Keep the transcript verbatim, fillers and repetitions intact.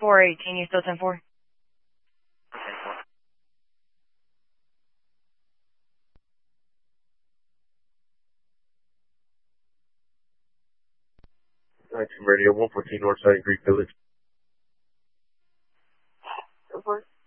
four eighteen, you still ten four? nineteen Radio, one fourteen Northside Greek Village. Go for it.